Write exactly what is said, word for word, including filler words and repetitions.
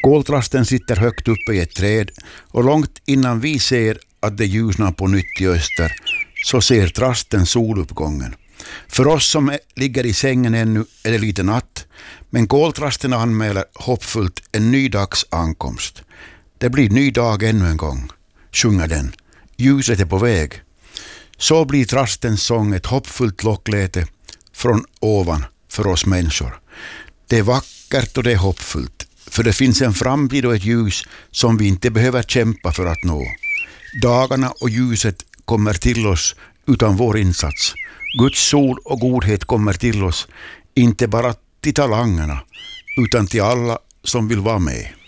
Koltrasten sitter högt uppe i ett träd och långt innan vi ser att det ljusnar på nytt i öster så ser trasten soluppgången. För oss som är, ligger i sängen ännu är det lite natt, men koltrasten anmäler hoppfullt en ny dags ankomst. Det blir ny dag ännu en gång, sjunger den. Ljuset är på väg. Så blir trastens sång ett hoppfullt lockläte från ovan för oss människor. Det är vackert och det är hoppfullt, för det finns en framtid och ett ljus som vi inte behöver kämpa för att nå. Dagarna och ljuset kommer till oss utan vår insats. Guds sol och godhet kommer till oss, inte bara till talangerna, utan till alla som vill vara med.